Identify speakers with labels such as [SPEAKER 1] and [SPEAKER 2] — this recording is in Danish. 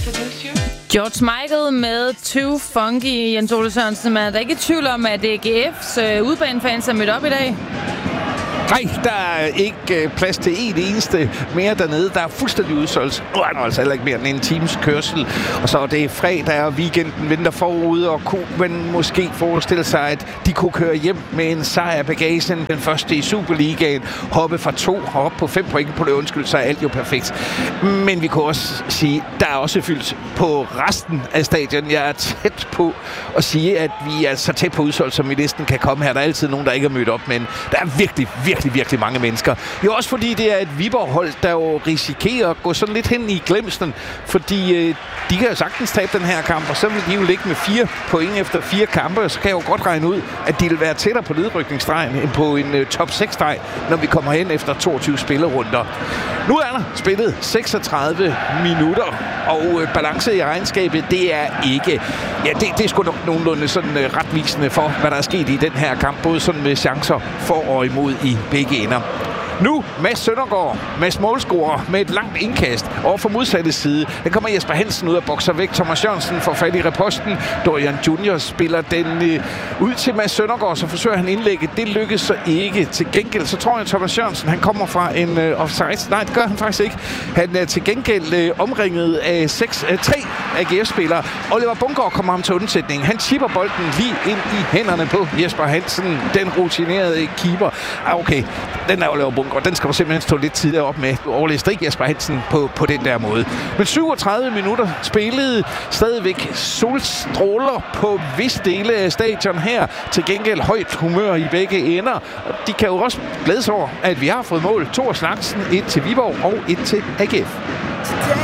[SPEAKER 1] George Michael med Too Funky. Jens Ole Sørensen, man er der ikke i tvivl om, at AGF's udebanefans er mødt op i dag?
[SPEAKER 2] Nej, der er ikke plads til en eneste mere dernede. Der er fuldstændig udsolgt. Altså heller ikke mere end en times kørsel. Og så er det fredag, og weekenden venter forud, og kunne man måske forestille sig, at de kunne køre hjem med en sejr af bagagen. Den første i Superligaen. Hoppe fra 2 og op på 5 point på det. Undskyld, så er alt jo perfekt. Men vi kunne også sige, der er også fyldt på resten af stadion. Jeg er tæt på at sige, at vi er så tæt på udsolgt, som vi næsten kan komme her. Der er altid nogen, der ikke er mødt op, men der er virkelig mange mennesker. Jo også fordi det er et Viborg-hold, der jo risikerer at gå sådan lidt hen i glemslen, fordi de kan jo sagtens tabe den her kamp, og så vil de jo ligge med 4 point efter 4 kampe, og så kan jeg jo godt regne ud, at de vil være tættere på nedrykningsstregen end på en top 6-streg, når vi kommer hen efter 22 spillerunder. Nu er der spillet 36 minutter, og balance i regnskabet, det er ikke... Ja, det er sgu nok nogenlunde sådan retvisende for, hvad der er sket i den her kamp, både sådan med chancer for og imod i begge ender. Nu Mads Søndergaard, Mads målscorer med et langt indkast over for modsatte side. Den kommer Jesper Hansen ud og bokser væk. Thomas Jørgensen får fat i reposten. Dorian Junior spiller den ud til Mads Søndergaard, så forsøger han indlægget. Det lykkes så ikke. Til gengæld så tror jeg, Thomas Jørgensen han kommer fra en offside. Nej, det gør han faktisk ikke. Han er til gengæld omringet af 3 AGF-spillere. Oliver Bundgaard kommer ham til undsætning. Han chipper bolden lige ind i hænderne på Jesper Hansen, den rutinerede keeper. Okay, den er Oliver Bundgaard. Den skal du simpelthen stå lidt tidligere op med. Du overlæste ikke Jesper Hansen på den der måde. Men 37 minutter spillede stadigvæk solstråler på vis dele af stadion her. Til gengæld højt humør i begge ender. Og de kan jo også glædes over, at vi har fået mål. 2 af slagsen. 1 til Viborg og 1 til AGF.